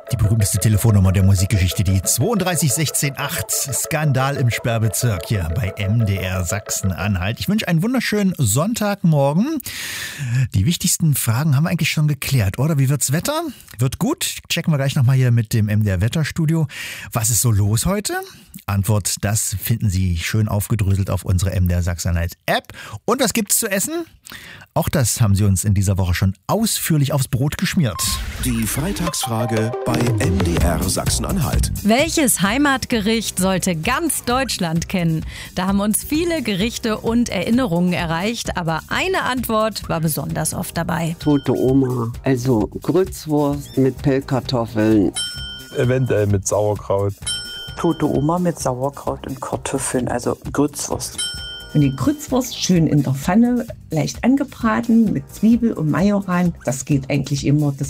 Die berühmteste Telefonnummer der Musikgeschichte, die 32168. Skandal im Sperrbezirk hier bei MDR Sachsen-Anhalt. Ich wünsche einen wunderschönen Sonntagmorgen. Die wichtigsten Fragen haben wir eigentlich schon geklärt, oder? Wie wird's Wetter? Wird gut? Checken wir gleich nochmal hier mit dem MDR Wetterstudio. Was ist so los heute? Antwort, das finden Sie schön aufgedröselt auf unserer MDR Sachsen-Anhalt App. Und was gibt's zu essen? Auch das haben Sie uns in dieser Woche schon ausführlich aufs Brot geschmiert. Die Freitagsfrage bei MDR Sachsen-Anhalt. Welches Heimatgericht sollte ganz Deutschland kennen? Da haben uns viele Gerichte und Erinnerungen erreicht, aber eine Antwort war besonders oft dabei. Tote Oma, also Grützwurst mit Pellkartoffeln. Eventuell mit Sauerkraut. Tote Oma mit Sauerkraut und Kartoffeln, also Grützwurst. Und die Grützwurst schön in der Pfanne, leicht angebraten mit Zwiebel und Majoran. Das geht eigentlich immer. Das